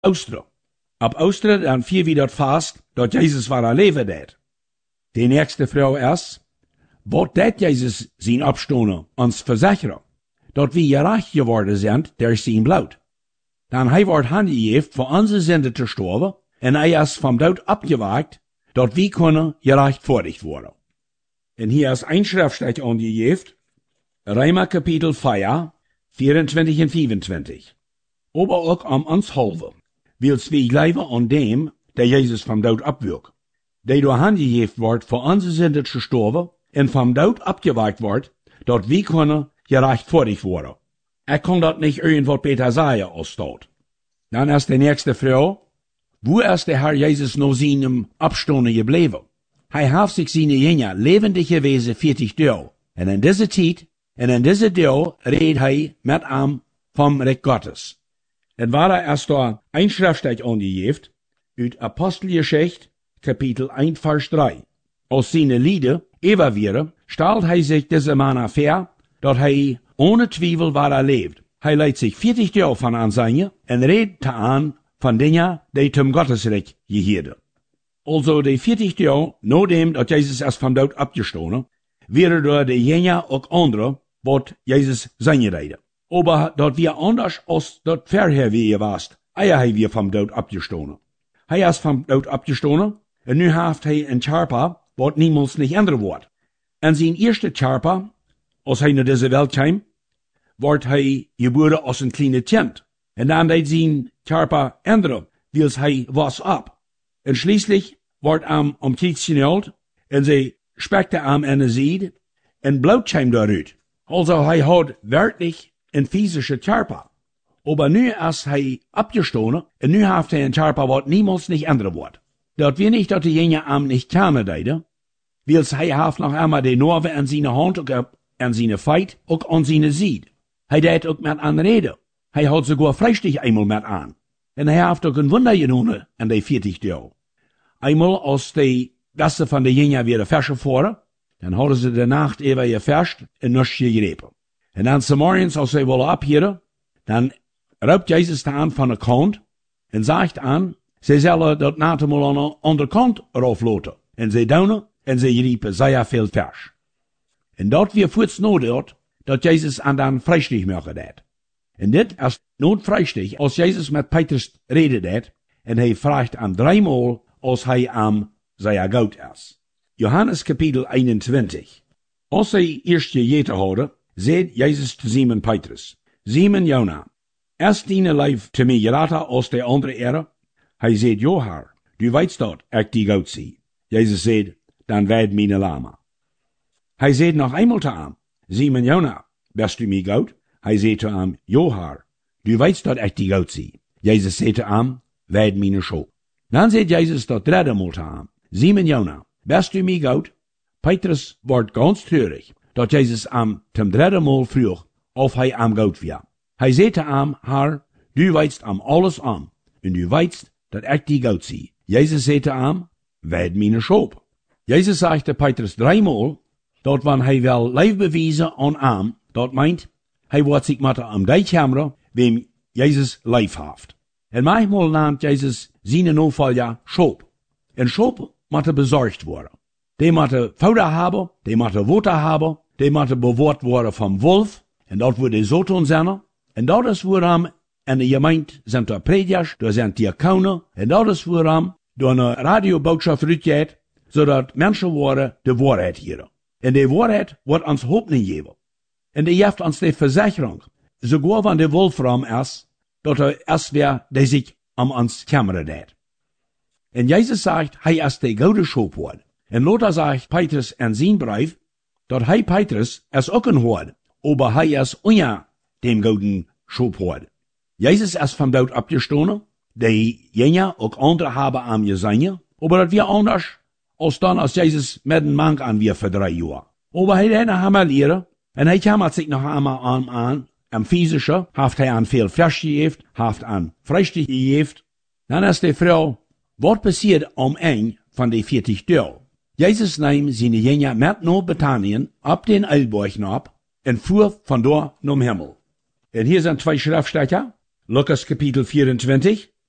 Oosteren. Op Oosteren dan vier we dat vast, dat Jezus waar leven deed. De nächste Frau is, wat deed Jezus zijn opstonen ons verzekeren? Dat we gerecht geworden zijn door zijn bloed. Dan hij wordt handgegeven voor onze zonde te sterven, en hij is van dood opgewekt, dat we kunnen gerechtvaardigd worden. En hier is een schriftstück aangegeven, Römer kapitel 4, 24 en 25. Aber ook om ons halve, wils we geloven aan dem, der Jezus van dood opwek, die door handgegeven wordt voor onze zonde te sterven, en van dood opgewekt wordt, dat we kunnen gerechtvaardigd worden. Ik kan dat niet irgendwo beter zeggen als dat. Dan is de nächste Frau, wo is de Herr Jezus nou zijn opstonden gebleven? Hij heeft zich zijn Jünger levendig gewezen 40 dagen. En in deze tijd, en in deze dag, reed hij met hem vom Reich Gottes. En waar er erst door een schriftstück aangegeven, uit Apostelgeschichte, kapitel 1, vers 3. Als zijn lieden evalueren, stelt hij zich deze man voor, dat hij ohne Twijfel waar er leeft. Hij leidt zich 40 dagen van aanzien en redt aan van dingen die zum Gottesreich gehören. Also die 40 dagen, nadat dat Jezus is van dood opgestonden, werden door de Jünger ook anderen, wat Jezus zijn reden. Aber dat wir anders als dat vorher wie was, hij weer van dood opgestonden. Hij is van dood opgestonden, en nu heeft hij een charpa, wat niemals niet ändern wordt. En zijn eerste charpa, als hij naar deze wereld kwam, wordt hij geboren als een kleine kind. En dan deed zijn charpa ändern, wils hij was op. En schließlich wordt hem omkriegskneld, en ze spekte hem in de zied, en bloed kwam daaruit. Also hij had werkelijk een physische charpa. Aber nu is hij opgestonden, en nu heeft hij een charpa wat niemals niet ändern wordt. Dat wir nicht, dat de Jünger hem niet kennen deden, wils hij heeft nog einmal de Norve in zijn hand ook en zijn feit ook aan zijn zied. Hij deed ook met aan reden. Hij had sogar vrijstig eenmaal met aan. En hij heeft ook een wunder genomen in die 40 dagen. Eenmaal als de gasten van de Jünger weer versen voeren, dan hadden ze de nacht even geverst en niets gegrepen. En dan 's morgens als ze willen ophieren, dan roept Jezus aan van de kant en zegt aan, ze zullen dat natemal aan de andere kant raufloten. En ze doen en ze riepen zeer veel vers. En dat weer voets nodig dat Jezus aan dan vrijstig maken deed. En dit is nooit vrijstig als Jezus met Petrus reden deed en hij vraagt aan driemaal als hij aan zeer goud is. Johannes kapitel 21. Als hij eerst gegeten hadden, zei Jezus te Simon Petrus, Simon Jona, is die lijf te mij geraten als de andere ere? Hij zei, ja, Herr, du weißt dat, ik die goud zie. Jezus zei, dan weet mijn lama. Hij zei nog eenmaal te hem, Simon Jona, bist du mij goud? Hij zei te hem, ja, Herr, du weißt dat ik die goud zie. Jezus zei te hem, weet mijn schop. Dan zei Jezus dat derde maal te hem, Simon Jona, bist du mij goud? Petrus wordt ganz treurig, dat Jezus hem ten derde maal vroeg, of hij am goud was. Hij zei te hem, Herr, du weißt am alles an, en du weißt, dat ik die goud zie. Jezus zei te hem, weet mijn schop. Jezus sagte Petrus dreimal, dat wanneer hij wel lijf bewezen aan hem, dat meint, hij wordt zich met am die camera, wem Jezus lijf heeft. En manchmal namt Jezus zijn noodvalja schop. En schop moet bezorgd worden. Die moet voeder hebben, die moet water hebben, die moet bewoord worden van wolf, en dat wordt de zoton zijn. En dat is waarom in de gemeente zijn er predikers, er zijn diakonen, en dat is waarom door een radioboodschap uitgaat, zodat mensen worden de waarheid horen. En de waarheid wordt ons hoop niet geven. En die geeft ons de verzekering, sogar wanneer de wolfram is, dat is weer die zich om ons kamera deed. En Jezus zegt, hij is de gouden schopwoord. En Lothar zegt Petrus in zijn brief, dat hij Petrus is ook een woord, aber hij is onder dem gouden schopwoord. Jezus is van dood opgestonden, die Jünger ook anderen hebben aan gezien, aber dat weer anders, als dan als Jezus met een mank aan weer voor 3 jaar. Aber hij deed nog eenmaal leren, en hij kwam zich nog eenmaal aan, am physische, heeft hij aan veel vers gegeven, heeft aan vrijstig gegeven. Dan is de vrouw, wat passiert om een van die 40 dagen? Jezus neemt zijn Jünger met naar Bethanien, op den Eilborg op, en voer vandoor naar Himmel. En hier zijn 2 schriftstücker, Lukas kapitel 24,